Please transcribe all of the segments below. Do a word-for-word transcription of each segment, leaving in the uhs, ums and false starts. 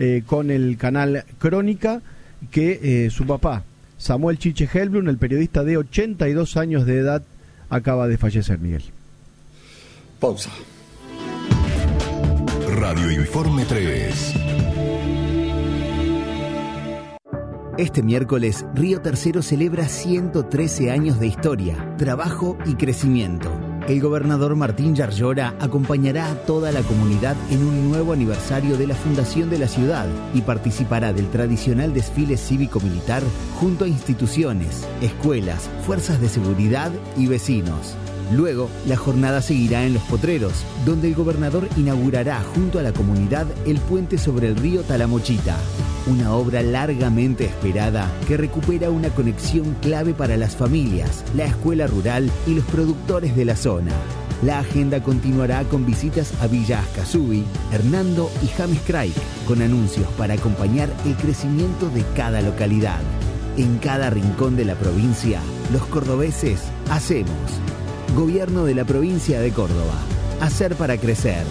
eh, con el canal Crónica, que eh, su papá, Samuel Chiche Helblum, el periodista de ochenta y dos años de edad, acaba de fallecer, Miguel. Pausa. Radio Informe tres. Este miércoles, Río Tercero celebra ciento trece años de historia, trabajo y crecimiento. El gobernador Martín Yarlora acompañará a toda la comunidad en un nuevo aniversario de la fundación de la ciudad y participará del tradicional desfile cívico-militar junto a instituciones, escuelas, fuerzas de seguridad y vecinos. Luego, la jornada seguirá en Los Potreros, donde el gobernador inaugurará junto a la comunidad el puente sobre el río Talamochita, una obra largamente esperada que recupera una conexión clave para las familias, la escuela rural y los productores de la zona. La agenda continuará con visitas a Villa Ascasubi, Hernando y James Craig, con anuncios para acompañar el crecimiento de cada localidad. En cada rincón de la provincia, los cordobeses hacemos. Gobierno de la provincia de Córdoba. Hacer para crecer.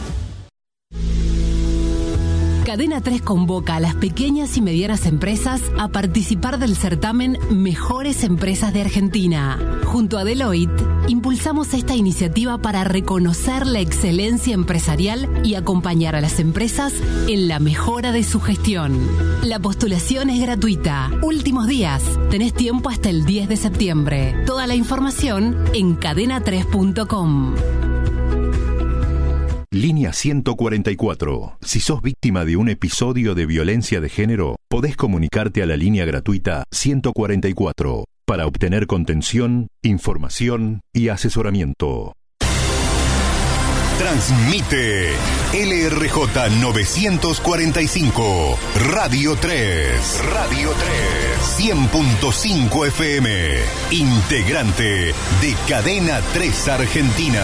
Cadena tres convoca a las pequeñas y medianas empresas a participar del certamen Mejores Empresas de Argentina. Junto a Deloitte, impulsamos esta iniciativa para reconocer la excelencia empresarial y acompañar a las empresas en la mejora de su gestión. La postulación es gratuita. Últimos días. Tenés tiempo hasta el diez de septiembre. Toda la información en cadena tres punto com. Línea ciento cuarenta y cuatro. Si sos víctima de un episodio de violencia de género, podés comunicarte a la línea gratuita ciento cuarenta y cuatro para obtener contención, información y asesoramiento. Transmite L R J novecientos cuarenta y cinco, Radio tres. Radio tres. cien punto cinco F M. Integrante de Cadena tres Argentina.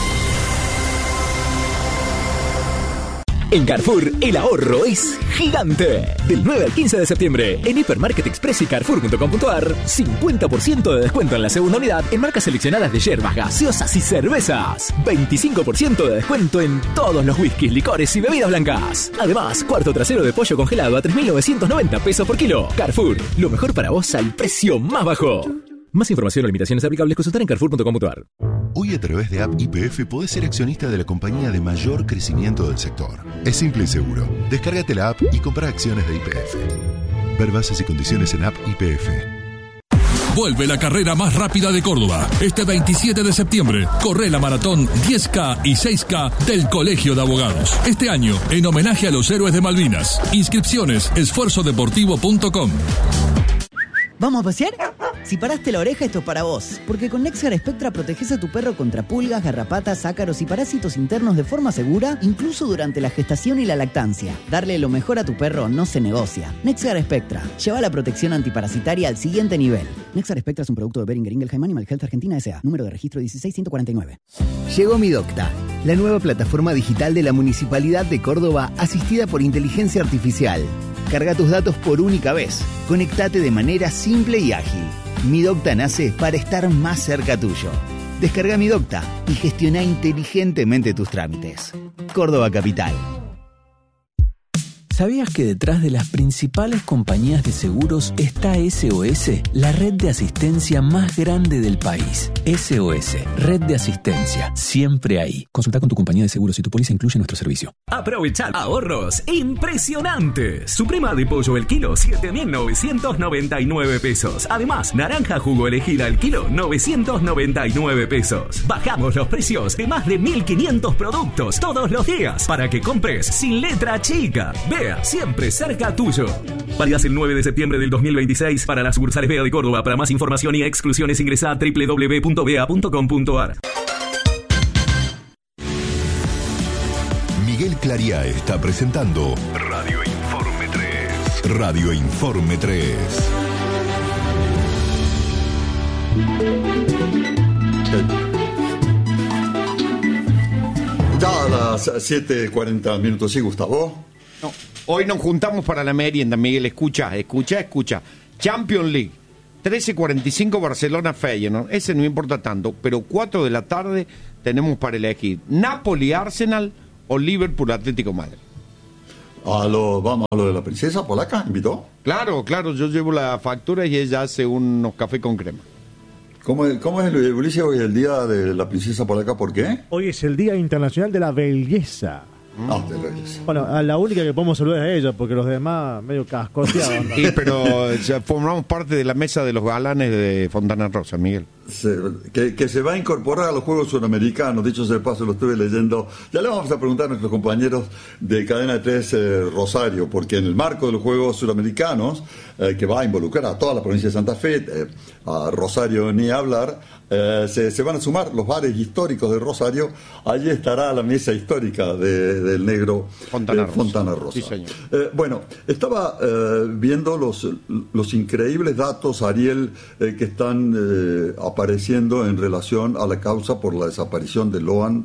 En Carrefour, el ahorro es gigante. Del nueve al quince de septiembre, en Hipermarket Express y Carrefour punto com punto ar, cincuenta por ciento de descuento en la segunda unidad en marcas seleccionadas de yerbas, gaseosas y cervezas. veinticinco por ciento de descuento en todos los whiskies, licores y bebidas blancas. Además, cuarto trasero de pollo congelado a tres mil novecientos noventa pesos por kilo. Carrefour, lo mejor para vos al precio más bajo. Más información o limitaciones aplicables consultar en carrefour punto com punto ar. Hoy a través de App Y P F podés ser accionista de la compañía de mayor crecimiento del sector. Es simple y seguro. Descárgate la app y comprá acciones de Y P F. Ver bases y condiciones en App Y P F. Vuelve la carrera más rápida de Córdoba. Este veintisiete de septiembre, corre la maratón diez K y seis K del Colegio de Abogados. Este año, en homenaje a los héroes de Malvinas. Inscripciones, esfuerzo deportivo punto com. ¿Vamos a pasear? Si paraste la oreja, esto es para vos. Porque con Nexgar Spectra proteges a tu perro contra pulgas, garrapatas, ácaros y parásitos internos de forma segura, incluso durante la gestación y la lactancia. Darle lo mejor a tu perro no se negocia. Nexgar Spectra. Lleva la protección antiparasitaria al siguiente nivel. Nexgar Spectra es un producto de Boehringer Ingelheim Animal Health Argentina S A. Número de registro dieciséis ciento cuarenta y nueve. Llegó Mi Docta, la nueva plataforma digital de la Municipalidad de Córdoba asistida por inteligencia artificial. Carga tus datos por única vez. Conectate de manera simple y ágil. Mi Docta nace para estar más cerca tuyo. Descarga Mi Docta y gestiona inteligentemente tus trámites. Córdoba Capital. ¿Sabías que detrás de las principales compañías de seguros está S O S, la red de asistencia más grande del país? S O S, red de asistencia, siempre ahí. Consulta con tu compañía de seguros si tu póliza incluye nuestro servicio. Aprovechar ahorros impresionantes. Suprema de pollo el kilo, siete mil novecientos noventa y nueve pesos. Además, naranja jugo elegida el kilo, novecientos noventa y nueve pesos. Bajamos los precios de más de mil quinientos productos todos los días para que compres sin letra chica. Ve siempre cerca tuyo. Válidas el nueve de septiembre del dos mil veintiséis para las sucursales B E A de Córdoba. Para más información y exclusiones ingresa a doble u doble u doble u punto b e a punto com punto ar. Miguel Clariá está presentando Radio Informe tres. Radio Informe tres. Ya a las siete cuarenta minutos, ¿sí, Gustavo? No, hoy nos juntamos para la merienda, Miguel. Escucha, escucha, escucha. Champions League, trece cuarenta y cinco Barcelona Feyenoord. Ese no importa tanto, pero cuatro de la tarde tenemos para elegir Napoli Arsenal o Liverpool Atlético Madrid. A lo, vamos a lo de la princesa polaca, ¿invitó? Claro, claro, yo llevo la factura y ella hace unos cafés con crema. ¿Cómo es, cómo es Ulises, hoy es el día de la princesa polaca? ¿Por qué? Hoy es el Día Internacional de la Belleza. Ah, de la belleza. Bueno, a la única que podemos saludar es a ella, porque los demás medio cascoteados. Sí, pero ya formamos parte de la mesa de los galanes de Fontana Rosa, Miguel. Se, que, que se va a incorporar a los Juegos Sudamericanos, dicho sea de paso, lo estuve leyendo. Ya le vamos a preguntar a nuestros compañeros de Cadena tres eh, Rosario, porque en el marco de los Juegos Sudamericanos, eh, que va a involucrar a toda la provincia de Santa Fe, eh, a Rosario ni hablar, eh, se, se van a sumar los bares históricos de Rosario. Allí estará la mesa histórica de, del negro Fontana eh, Rosa. Fontana Rosa. Sí, señor. Eh, bueno, estaba eh, viendo los, los increíbles datos, Ariel, eh, que están eh, apareciendo en relación a la causa por la desaparición de Loan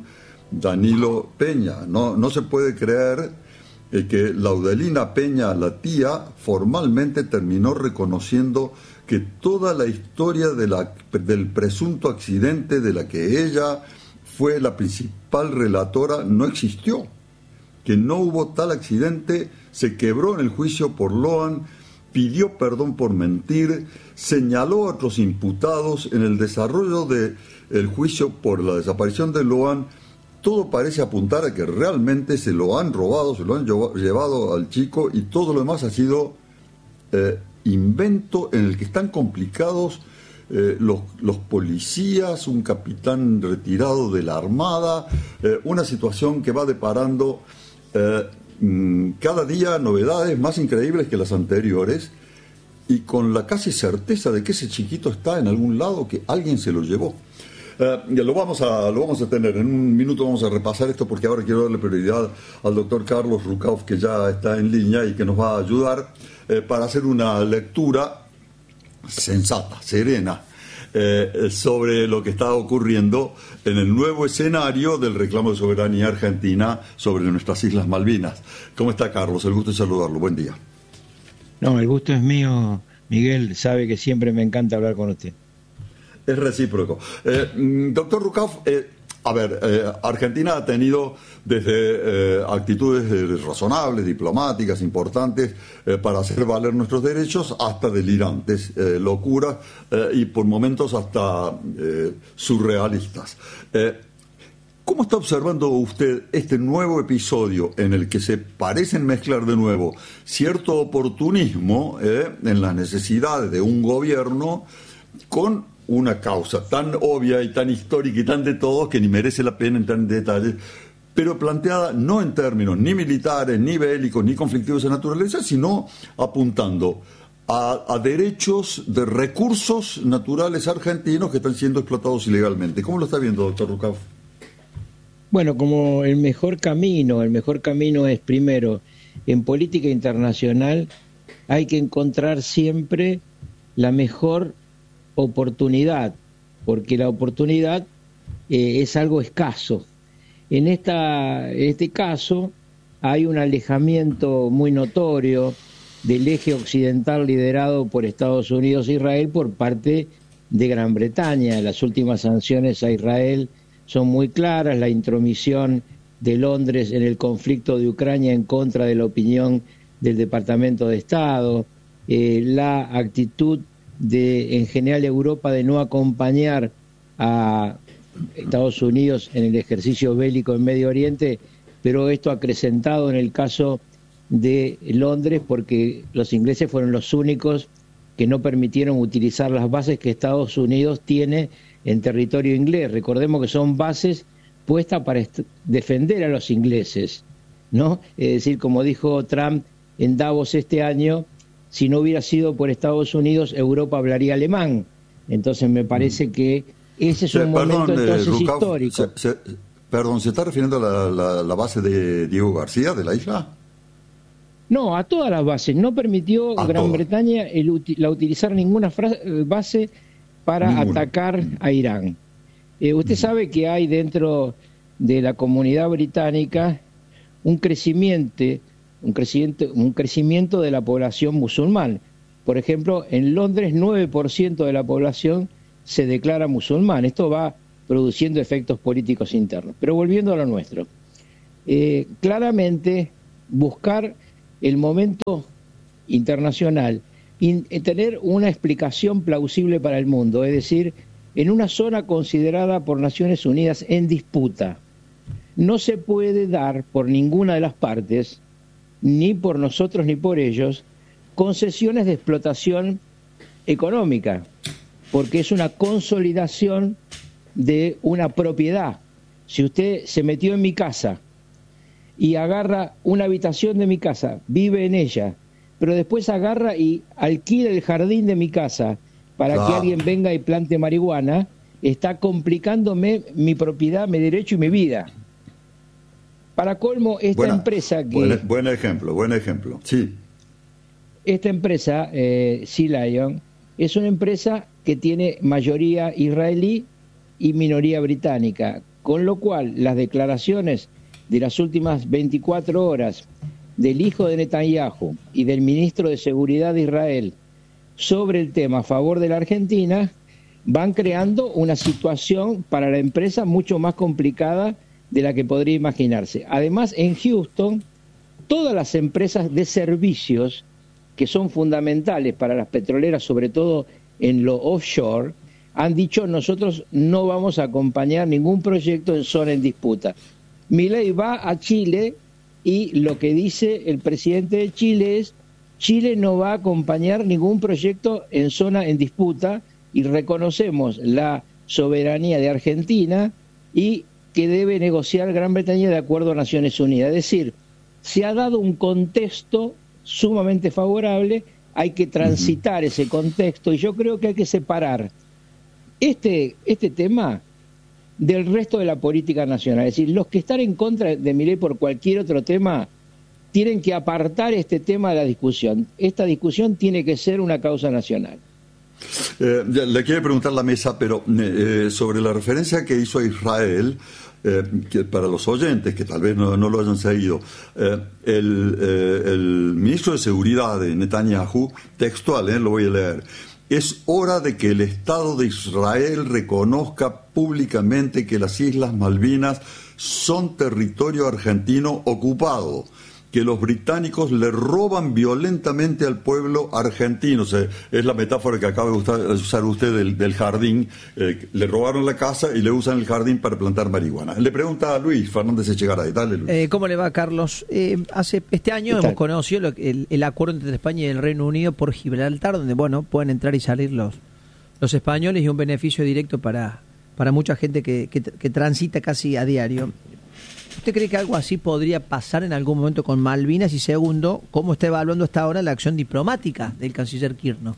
Danilo Peña. No, no se puede creer eh, que Laudelina Peña, la tía, formalmente terminó reconociendo que toda la historia de la, del presunto accidente de la que ella fue la principal relatora no existió, que no hubo tal accidente, se quebró en el juicio por Loan, pidió perdón por mentir, señaló a otros imputados en el desarrollo del juicio por la desaparición de Loan. Todo parece apuntar a que realmente se lo han robado, se lo han llevado al chico, y todo lo demás ha sido eh, invento en el que están complicados eh, los, los policías, un capitán retirado de la Armada, eh, una situación que va deparando eh, cada día novedades más increíbles que las anteriores, y con la casi certeza de que ese chiquito está en algún lado, que alguien se lo llevó. Eh, lo vamos a lo vamos a tener en un minuto. Vamos a repasar esto, porque ahora quiero darle prioridad al doctor Carlos Rucauf, que ya está en línea y que nos va a ayudar eh, para hacer una lectura sensata, serena, eh, sobre lo que está ocurriendo en el nuevo escenario del reclamo de soberanía argentina sobre nuestras Islas Malvinas. ¿Cómo está, Carlos? El gusto de saludarlo. Buen día. No, el gusto es mío, Miguel. Sabe que siempre me encanta hablar con usted. Es recíproco. Eh, doctor Rucauf, eh, a ver, eh, Argentina ha tenido desde eh, actitudes eh, razonables, diplomáticas, importantes, eh, para hacer valer nuestros derechos, hasta delirantes, eh, locuras, eh, y por momentos hasta eh, surrealistas. Eh, ¿Cómo está observando usted este nuevo episodio en el que se parecen mezclar de nuevo cierto oportunismo eh, en las necesidades de un gobierno con una causa tan obvia y tan histórica y tan de todos que ni merece la pena entrar en detalles, pero planteada no en términos ni militares, ni bélicos, ni conflictivos de naturaleza, sino apuntando a, a derechos de recursos naturales argentinos que están siendo explotados ilegalmente? ¿Cómo lo está viendo, doctor Rucauf? Bueno, como el mejor camino, el mejor camino es, primero, en política internacional hay que encontrar siempre la mejor oportunidad, porque la oportunidad eh, es algo escaso. En esta, en este caso hay un alejamiento muy notorio del eje occidental liderado por Estados Unidos e Israel por parte de Gran Bretaña. Las últimas sanciones a Israel son muy claras, la intromisión de Londres en el conflicto de Ucrania en contra de la opinión del Departamento de Estado, eh, la actitud de, en general, Europa de no acompañar a Estados Unidos en el ejercicio bélico en Medio Oriente, pero esto acrecentado en el caso de Londres, porque los ingleses fueron los únicos que no permitieron utilizar las bases que Estados Unidos tiene en territorio inglés. Recordemos que son bases puestas para defender a los ingleses, ¿no? Es decir, como dijo Trump en Davos este año, si no hubiera sido por Estados Unidos, Europa hablaría alemán. Entonces me parece que ese es un eh, momento perdón, entonces eh, Rucauf, histórico. Se, se, perdón, ¿se está refiriendo a la, la, la base de Diego García, de la isla? No, a todas las bases. No permitió a Gran todas. Bretaña el, la utilizar ninguna frase, base para ninguna. atacar a Irán. Eh, usted mm. sabe que hay dentro de la comunidad británica un crecimiento, un crecimiento, un crecimiento de la población musulmán. Por ejemplo, en Londres nueve por ciento de la población se declara musulmán. Esto va produciendo efectos políticos internos. Pero volviendo a lo nuestro, eh, claramente buscar el momento internacional, y tener una explicación plausible para el mundo, es decir, en una zona considerada por Naciones Unidas en disputa. No se puede dar por ninguna de las partes, ni por nosotros ni por ellos, concesiones de explotación económica, porque es una consolidación de una propiedad. Si usted se metió en mi casa y agarra una habitación de mi casa, vive en ella, pero después agarra y alquila el jardín de mi casa para claro. que alguien venga y plante marihuana, está complicándome mi propiedad, mi derecho y mi vida. Para colmo, esta Buena, empresa que... Buen, buen ejemplo, buen ejemplo, sí. Esta empresa, eh, Sea Lion, es una empresa que tiene mayoría israelí y minoría británica, con lo cual las declaraciones de las últimas veinticuatro horas del hijo de Netanyahu y del ministro de Seguridad de Israel sobre el tema a favor de la Argentina van creando una situación para la empresa mucho más complicada de la que podría imaginarse. Además, en Houston, todas las empresas de servicios que son fundamentales para las petroleras, sobre todo en lo offshore, han dicho: nosotros no vamos a acompañar ningún proyecto en zona en disputa. Milei va a Chile y lo que dice el presidente de Chile es: Chile no va a acompañar ningún proyecto en zona en disputa, y reconocemos la soberanía de Argentina y que debe negociar Gran Bretaña de acuerdo a Naciones Unidas. Es decir, se ha dado un contexto sumamente favorable, hay que transitar uh-huh. ese contexto, y yo creo que hay que separar este, este tema del resto de la política nacional. Es decir, los que están en contra de Milei por cualquier otro tema tienen que apartar este tema de la discusión. Esta discusión tiene que ser una causa nacional. Eh, le quiero preguntar a la mesa, pero eh, sobre la referencia que hizo a Israel, eh, que para los oyentes que tal vez no, no lo hayan seguido, eh, el, eh, el ministro de Seguridad de Netanyahu, textual, eh, lo voy a leer: es hora de que el Estado de Israel reconozca públicamente que las Islas Malvinas son territorio argentino ocupado, que los británicos le roban violentamente al pueblo argentino. O sea, es la metáfora que acaba de usar, usar usted del, del jardín. Eh, le robaron la casa y le usan el jardín para plantar marihuana. Le pregunta a Luis Fernández Echegaray. Dale, Luis. Eh, ¿Cómo le va, Carlos? Eh, hace Este año hemos conocido lo, el, el acuerdo entre España y el Reino Unido por Gibraltar, donde bueno pueden entrar y salir los, los españoles, y un beneficio directo para, para mucha gente que, que, que transita casi a diario. ¿Usted cree que algo así podría pasar en algún momento con Malvinas? Y segundo, ¿cómo está evaluando hasta ahora la acción diplomática del canciller Kirchner?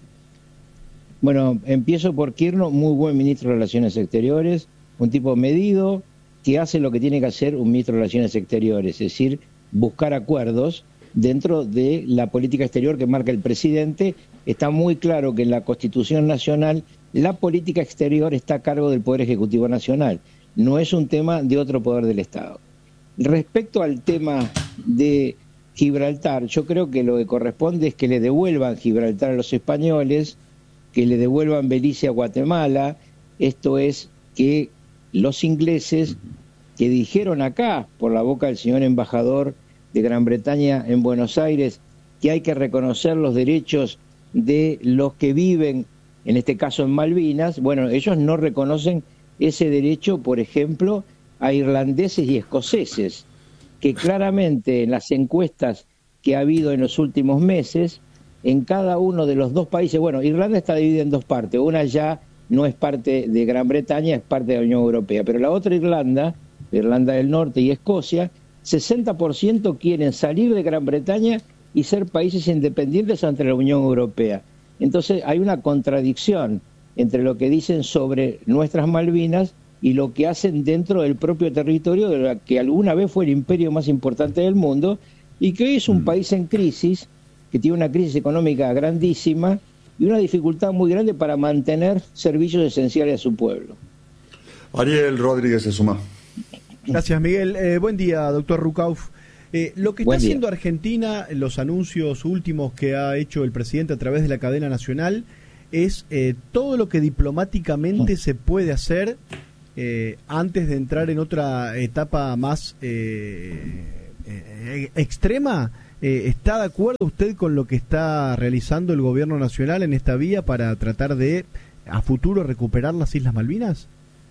Bueno, empiezo por Kirchner, muy buen ministro de Relaciones Exteriores, un tipo medido, que hace lo que tiene que hacer un ministro de Relaciones Exteriores, es decir, buscar acuerdos dentro de la política exterior que marca el presidente. Está muy claro que en la Constitución Nacional la política exterior está a cargo del Poder Ejecutivo Nacional. No es un tema de otro poder del Estado. Respecto al tema de Gibraltar, yo creo que lo que corresponde es que le devuelvan Gibraltar a los españoles, que le devuelvan Belice a Guatemala. Esto es, que los ingleses, que dijeron acá, por la boca del señor embajador de Gran Bretaña en Buenos Aires, que hay que reconocer los derechos de los que viven, en este caso en Malvinas, bueno, ellos no reconocen ese derecho, por ejemplo, a irlandeses y escoceses, que claramente en las encuestas que ha habido en los últimos meses, en cada uno de los dos países, bueno, Irlanda está dividida en dos partes, una ya no es parte de Gran Bretaña, es parte de la Unión Europea, pero la otra Irlanda, Irlanda del Norte y Escocia, sesenta por ciento quieren salir de Gran Bretaña y ser países independientes ante la Unión Europea. Entonces hay una contradicción entre lo que dicen sobre nuestras Malvinas y lo que hacen dentro del propio territorio de la que alguna vez fue el imperio más importante del mundo, y que hoy es un país en crisis, que tiene una crisis económica grandísima y una dificultad muy grande para mantener servicios esenciales a su pueblo. Ariel Rodríguez se suma. Gracias, Miguel. Eh, buen día, doctor Rucauf. Eh, lo que está Buen día. haciendo Argentina, los anuncios últimos que ha hecho el presidente a través de la cadena nacional, es eh, todo lo que diplomáticamente se puede hacer eh, antes de entrar en otra etapa más eh, eh, extrema Eh, ¿Está de acuerdo usted con lo que está realizando el gobierno nacional en esta vía para tratar de, a futuro, recuperar las Islas Malvinas?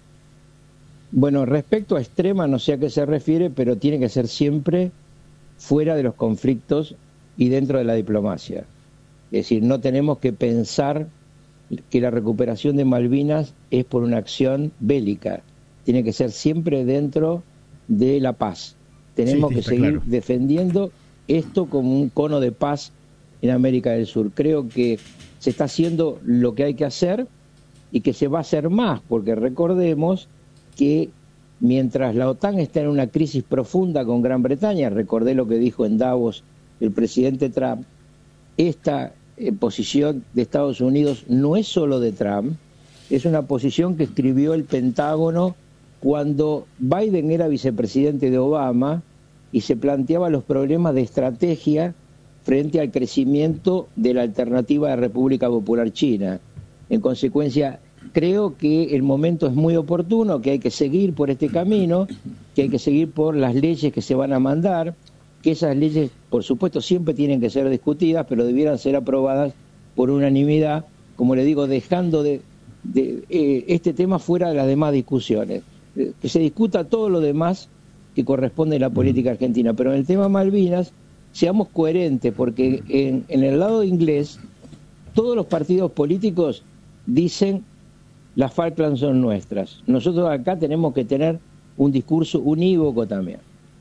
Bueno, respecto a extrema, no sé a qué se refiere, pero tiene que ser siempre fuera de los conflictos y dentro de la diplomacia. Es decir, no tenemos que pensar que la recuperación de Malvinas es por una acción bélica. Tiene que ser siempre dentro de la paz. Tenemos sí, sí, que seguir claro. defendiendo esto como un cono de paz en América del Sur. Creo que se está haciendo lo que hay que hacer y que se va a hacer más, porque recordemos que mientras la OTAN está en una crisis profunda con Gran Bretaña, recordé lo que dijo en Davos el presidente Trump, esta eh, posición de Estados Unidos no es solo de Trump, es una posición que escribió el Pentágono cuando Biden era vicepresidente de Obama y se planteaba los problemas de estrategia frente al crecimiento de la alternativa de República Popular China. En consecuencia, creo que el momento es muy oportuno, que hay que seguir por este camino, que hay que seguir por las leyes que se van a mandar, que esas leyes, por supuesto, siempre tienen que ser discutidas, pero debieran ser aprobadas por unanimidad, como le digo, dejando de, de eh, este tema fuera de las demás discusiones. Eh, que se discuta todo lo demás que corresponde a la política argentina, pero en el tema Malvinas seamos coherentes, porque en, en el lado inglés todos los partidos políticos dicen las Falklands son nuestras. Nosotros acá tenemos que tener un discurso unívoco también.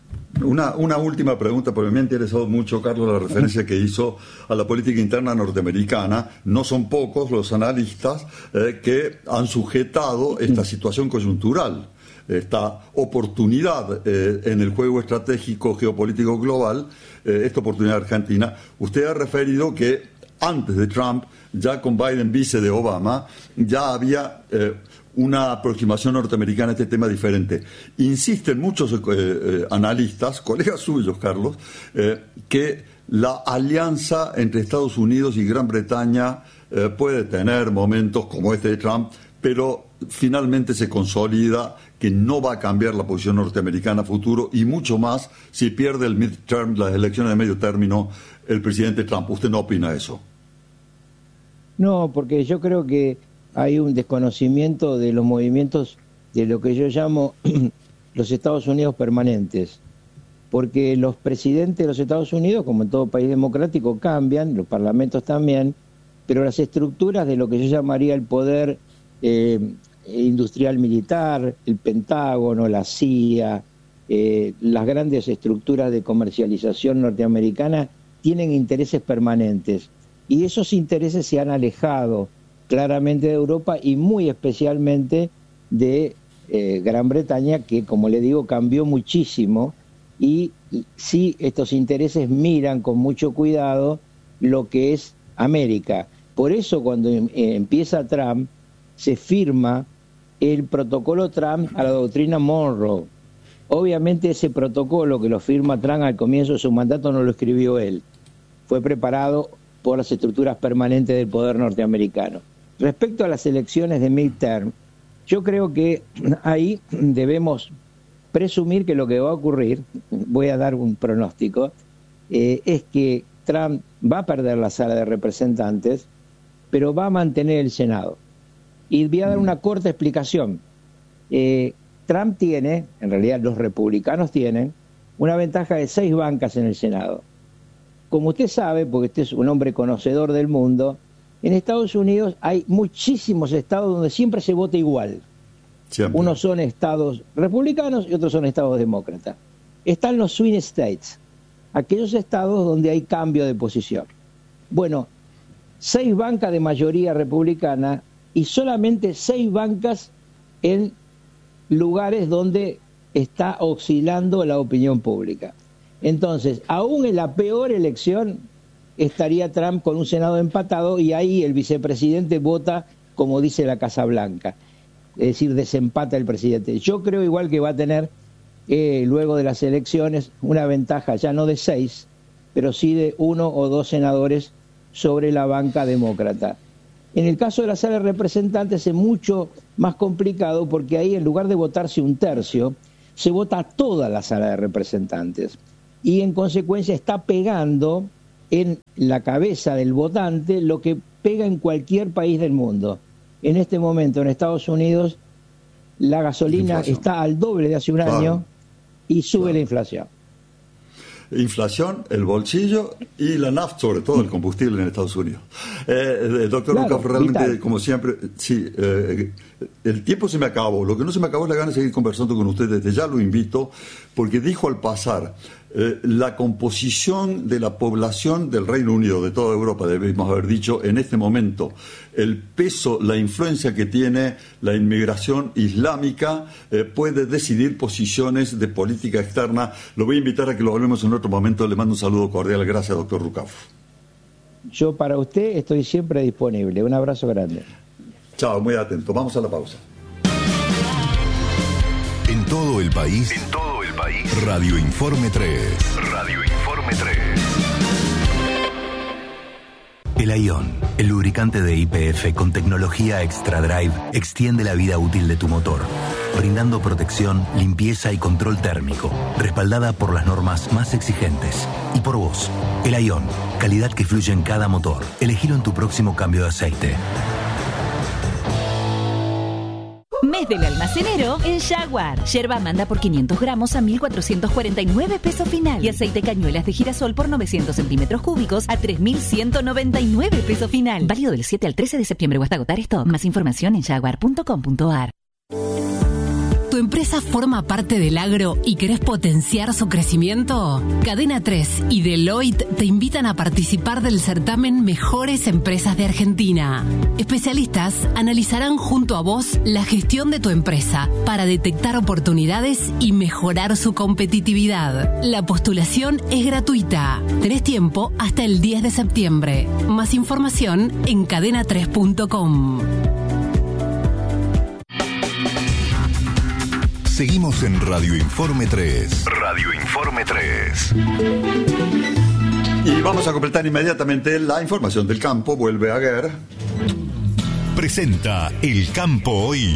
Una, una última pregunta, porque me ha interesado mucho, Carlos, la referencia que hizo a la política interna norteamericana. No son pocos los analistas eh, que han sujetado esta situación coyuntural, esta oportunidad eh, en el juego estratégico geopolítico global, eh, esta oportunidad argentina. Usted ha referido que antes de Trump, ya con Biden vice de Obama, ya había eh, una aproximación norteamericana a este tema diferente. Insisten muchos eh, eh, analistas, colegas suyos, Carlos, eh, que la alianza entre Estados Unidos y Gran Bretaña eh, puede tener momentos como este de Trump, pero finalmente se consolida que no va a cambiar la posición norteamericana a futuro, y mucho más si pierde el midterm, las elecciones de medio término, el presidente Trump. ¿Usted no opina eso? No, porque yo creo que hay un desconocimiento de los movimientos de lo que yo llamo los Estados Unidos permanentes, porque los presidentes de los Estados Unidos, como en todo país democrático, cambian, los parlamentos también, pero las estructuras de lo que yo llamaría el poder eh, industrial militar, el Pentágono, la C I A, eh, las grandes estructuras de comercialización norteamericana tienen intereses permanentes, y esos intereses se han alejado claramente de Europa y muy especialmente de eh, Gran Bretaña, que, como le digo, cambió muchísimo, y, y sí, estos intereses miran con mucho cuidado lo que es América. Por eso cuando eh, empieza Trump, se firma el protocolo Trump a la doctrina Monroe. Obviamente ese protocolo que lo firma Trump al comienzo de su mandato no lo escribió él, fue preparado por las estructuras permanentes del poder norteamericano. Respecto a las elecciones de midterm, yo creo que ahí debemos presumir que lo que va a ocurrir, voy a dar un pronóstico, eh, es que Trump va a perder la sala de representantes, pero va a mantener el Senado. Y voy a dar una corta explicación. Eh, Trump tiene, en realidad los republicanos tienen, una ventaja de seis bancas en el Senado. Como usted sabe, porque usted es un hombre conocedor del mundo, en Estados Unidos hay muchísimos estados donde siempre se vota igual. Siempre. Unos son estados republicanos y otros son estados demócratas. Están los swing states, aquellos estados donde hay cambio de posición. Bueno, seis bancas de mayoría republicana y solamente seis bancas en lugares donde está oscilando la opinión pública. Entonces, aún en la peor elección estaría Trump con un Senado empatado, y ahí el vicepresidente vota como dice la Casa Blanca, es decir, desempata el presidente. Yo creo igual que va a tener eh, luego de las elecciones una ventaja ya no de seis, pero sí de uno o dos senadores sobre la banca demócrata. En el caso de la sala de representantes es mucho más complicado, porque ahí en lugar de votarse un tercio, se vota toda la sala de representantes. y en consecuencia está pegando en la cabeza del votante lo que pega en cualquier país del mundo. En este momento en Estados Unidos la gasolina inflación. Está al doble de hace un claro. año y sube claro. la inflación. Inflación, el bolsillo y la nafta, sobre todo el combustible en Estados Unidos. Eh, doctor claro, Rucaff, realmente, vital. Como siempre, sí, eh, el tiempo se me acabó. Lo que no se me acabó es la gana de seguir conversando con usted. Desde ya lo invito, porque dijo al pasar, eh, la composición de la población del Reino Unido, de toda Europa, debemos haber dicho, en este momento, el peso, la influencia que tiene la inmigración islámica, eh, puede decidir posiciones de política externa. Lo voy a invitar a que lo hablemos en otro momento. Le mando un saludo cordial. Gracias, doctor Rucaff. Yo para usted estoy siempre disponible. Un abrazo grande. Chao, muy atento. Vamos a la pausa. En todo el país. En todo el país. Radio Informe tres. Radio Informe tres. El Aion, el lubricante de Y P F con tecnología Extra Drive, extiende la vida útil de tu motor, brindando protección, limpieza y control térmico, respaldada por las normas más exigentes. Y por vos, el Aion, calidad que fluye en cada motor. Elegilo en tu próximo cambio de aceite. Mes del almacenero en Jaguar. Yerba Amanda por quinientos gramos a mil cuatrocientos cuarenta y nueve pesos final. Y aceite cañuelas de girasol por novecientos centímetros cúbicos a tres mil ciento noventa y nueve pesos final. Válido del siete al trece de septiembre o hasta agotar stock. Más información en jaguar punto com punto a r. ¿Tu empresa forma parte del agro y querés potenciar su crecimiento? Cadena tres y Deloitte te invitan a participar del certamen Mejores Empresas de Argentina. Especialistas analizarán junto a vos la gestión de tu empresa para detectar oportunidades y mejorar su competitividad. La postulación es gratuita. Tenés tiempo hasta el diez de septiembre. Más información en cadena tres punto com. Seguimos en Radio Informe tres. Radio Informe tres. Y vamos a completar inmediatamente la información del campo. Vuelve a Guerra. Presenta El Campo Hoy.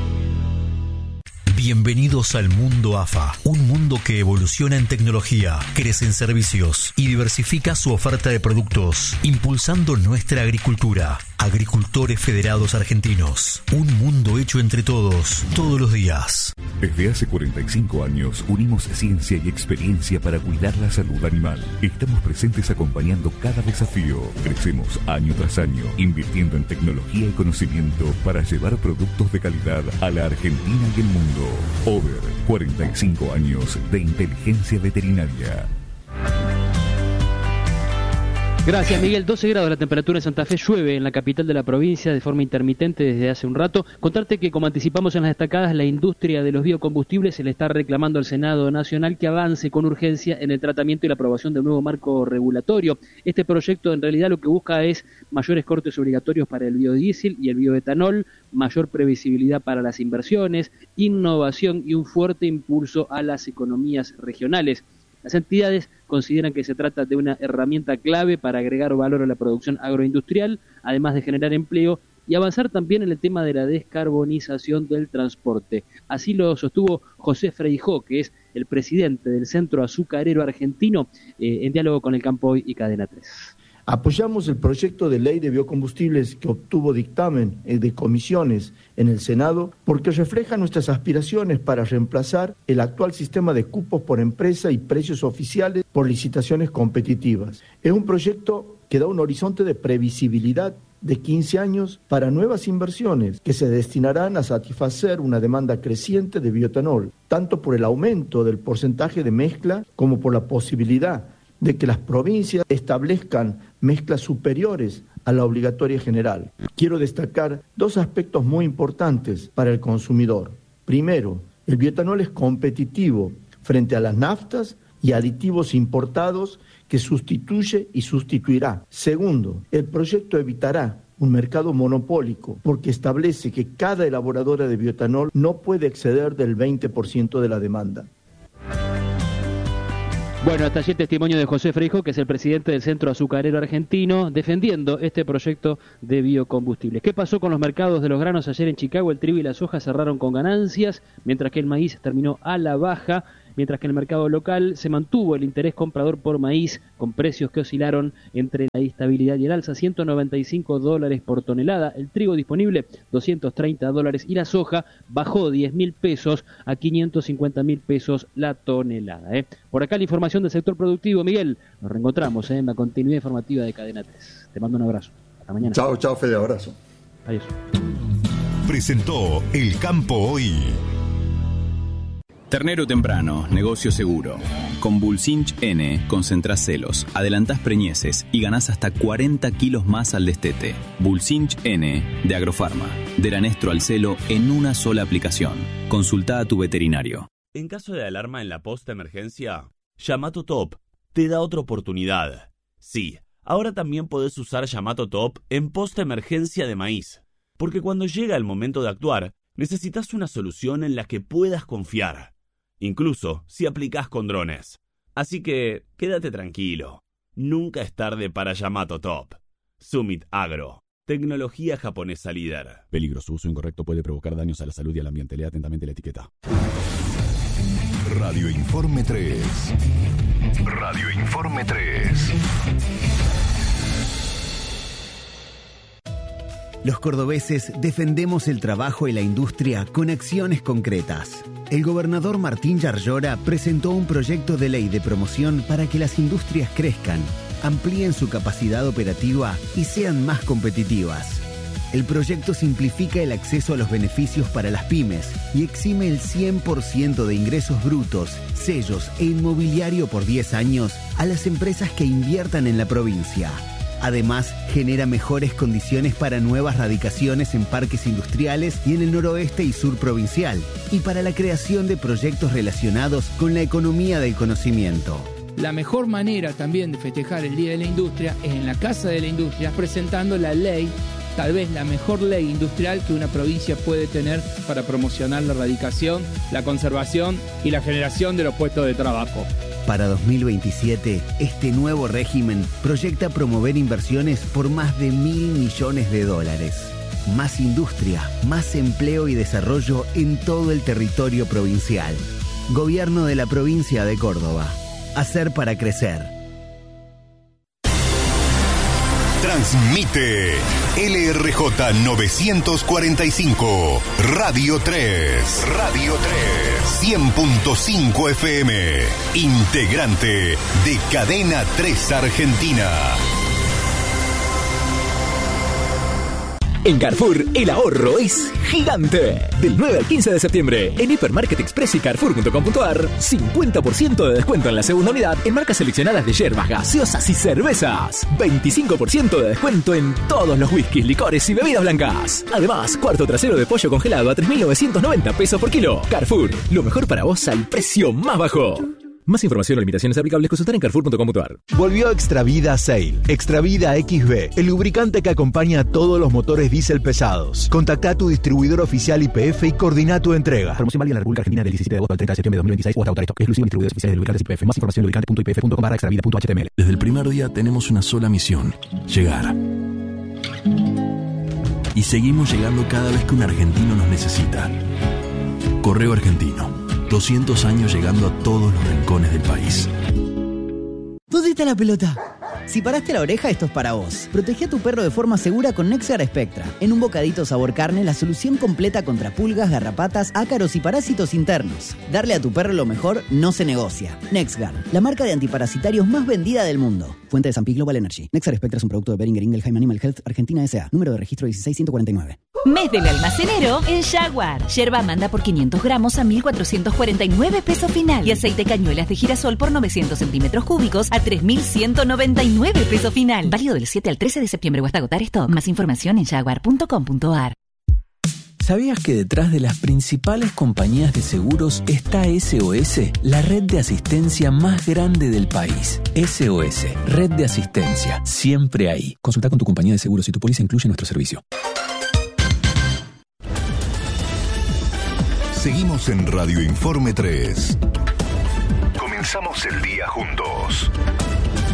Bienvenidos al mundo A F A, un mundo que evoluciona en tecnología, crece en servicios y diversifica su oferta de productos, impulsando nuestra agricultura. Agricultores Federados Argentinos, un mundo hecho entre todos, todos los días. Desde hace cuarenta y cinco años unimos ciencia y experiencia para cuidar la salud animal. Estamos presentes acompañando cada desafío. Crecemos año tras año, invirtiendo en tecnología y conocimiento para llevar productos de calidad a la Argentina y el mundo. Over, cuarenta y cinco años de inteligencia veterinaria. Gracias, Miguel. doce grados la temperatura en Santa Fe, llueve en la capital de la provincia de forma intermitente desde hace un rato. Contarte que, como anticipamos en las destacadas, la industria de los biocombustibles se le está reclamando al Senado Nacional que avance con urgencia en el tratamiento y la aprobación del nuevo marco regulatorio. Este proyecto en realidad lo que busca es mayores cortes obligatorios para el biodiesel y el bioetanol, mayor previsibilidad para las inversiones, innovación y un fuerte impulso a las economías regionales. Las entidades consideran que se trata de una herramienta clave para agregar valor a la producción agroindustrial, además de generar empleo y avanzar también en el tema de la descarbonización del transporte. Así lo sostuvo José Freijó, que es el presidente del Centro Azucarero Argentino, eh, en diálogo con El Campo Hoy y Cadena tres. Apoyamos el proyecto de ley de biocombustibles que obtuvo dictamen de comisiones en el Senado porque refleja nuestras aspiraciones para reemplazar el actual sistema de cupos por empresa y precios oficiales por licitaciones competitivas. Es un proyecto que da un horizonte de previsibilidad de quince años para nuevas inversiones que se destinarán a satisfacer una demanda creciente de bioetanol, tanto por el aumento del porcentaje de mezcla como por la posibilidad de que las provincias establezcan mezclas superiores a la obligatoria general. Quiero destacar dos aspectos muy importantes para el consumidor. Primero, el bioetanol es competitivo frente a las naftas y aditivos importados que sustituye y sustituirá. Segundo, el proyecto evitará un mercado monopólico porque establece que cada elaboradora de bioetanol no puede exceder del veinte por ciento de la demanda. Bueno, hasta allí el testimonio de José Freijó, que es el presidente del Centro Azucarero Argentino, defendiendo este proyecto de biocombustibles. ¿Qué pasó con los mercados de los granos ayer en Chicago? El trigo y la soja cerraron con ganancias, mientras que el maíz terminó a la baja. mientras que en el mercado local se mantuvo el interés comprador por maíz, con precios que oscilaron entre la estabilidad y el alza, ciento noventa y cinco dólares por tonelada, el trigo disponible doscientos treinta dólares y la soja bajó diez mil pesos a quinientos cincuenta mil pesos la tonelada. ¿eh? Por acá la información del sector productivo. Miguel, nos reencontramos ¿eh? en la continuidad informativa de Cadena tres. Te mando un abrazo. Hasta mañana. Chao, chao, Fede, abrazo. Adiós. Presentó El Campo Hoy. Ternero temprano, negocio seguro. Con Bulcinch N concentrás celos, adelantás preñeces y ganás hasta cuarenta kilos más al destete. Bulcinch N de Agrofarma. Del anestro al celo en una sola aplicación. Consultá a tu veterinario. En caso de alarma en la post-emergencia, Yamato Top te da otra oportunidad. Sí, ahora también podés usar Yamato Top en post-emergencia de maíz. Porque cuando llega el momento de actuar, necesitas una solución en la que puedas confiar. Incluso si aplicás con drones. Así que, quédate tranquilo. Nunca es tarde para Yamato Top. Summit Agro. Tecnología japonesa líder. Peligro, su uso incorrecto puede provocar daños a la salud y al ambiente. Lea atentamente la etiqueta. Radio Informe tres. Radio Informe tres. Los cordobeses defendemos el trabajo y la industria con acciones concretas. El gobernador Martín Yarlora presentó un proyecto de ley de promoción para que las industrias crezcan, amplíen su capacidad operativa y sean más competitivas. El proyecto simplifica el acceso a los beneficios para las pymes y exime el cien por ciento de ingresos brutos, sellos e inmobiliario por diez años a las empresas que inviertan en la provincia. Además, genera mejores condiciones para nuevas radicaciones en parques industriales y en el noroeste y sur provincial, y para la creación de proyectos relacionados con la economía del conocimiento. La mejor manera también de festejar el Día de la Industria es en la Casa de la Industria, presentando la ley, tal vez la mejor ley industrial que una provincia puede tener para promocionar la erradicación, la conservación y la generación de los puestos de trabajo. Para dos mil veintisiete, este nuevo régimen proyecta promover inversiones por más de mil millones de dólares. Más industria, más empleo y desarrollo en todo el territorio provincial. Gobierno de la provincia de Córdoba. Hacer para crecer. Transmite L R J novecientos cuarenta y cinco, Radio tres, Radio tres, cien punto cinco F M, integrante de Cadena tres Argentina. En Carrefour, el ahorro es gigante. Del nueve al quince de septiembre, en Hipermarket Express y Carrefour punto com punto a r, cincuenta por ciento de descuento en la segunda unidad en marcas seleccionadas de yerbas, gaseosas y cervezas. veinticinco por ciento de descuento en todos los whiskies, licores y bebidas blancas. Además, cuarto trasero de pollo congelado a tres mil novecientos noventa pesos por kilo. Carrefour, lo mejor para vos al precio más bajo. Más información o limitaciones aplicables consultar en Carrefour punto com punto a r. Volvió Extravida Sail. Extravida X B, el lubricante que acompaña a todos los motores diésel pesados. Contacta a tu distribuidor oficial Y P F y coordina tu entrega. Promoción válida en la República Argentina del diecisiete de agosto al treinta de septiembre de dos mil veintiséis o hasta autorizado. Exclusivo distribuidores oficiales de lubricantes Y P F. Más información en lubricante punto i p f punto com barra extravida punto h t m l. Desde el primer día tenemos una sola misión: llegar. Y seguimos llegando cada vez que un argentino nos necesita. Correo Argentino. doscientos años llegando a todos los rincones del país. ¿Dónde está la pelota? Si paraste la oreja, esto es para vos. Protege a tu perro de forma segura con Nexguard Spectra. En un bocadito sabor carne, la solución completa contra pulgas, garrapatas, ácaros y parásitos internos. Darle a tu perro lo mejor no se negocia. Nexguard, la marca de antiparasitarios más vendida del mundo. Fuente de San Pi Global Energy. Nexguard Spectra es un producto de Boehringer Ingelheim Animal Health Argentina S A. Número de registro dieciséis ciento cuarenta y nueve. Mes del almacenero en Jaguar. Yerba Amanda por quinientos gramos a mil cuatrocientos cuarenta y nueve pesos final. Y aceite cañuelas de girasol por novecientos centímetros cúbicos a tres mil ciento noventa y nueve pesos final. Válido del siete al trece de septiembre o hasta agotar stock. Más información en jaguar punto com punto a r. ¿Sabías que detrás de las principales compañías de seguros está S O S, la red de asistencia más grande del país? S O S, red de asistencia, siempre ahí. Consulta con tu compañía de seguros si tu póliza incluye nuestro servicio. Seguimos en Radio Informe tres. Comenzamos el día juntos.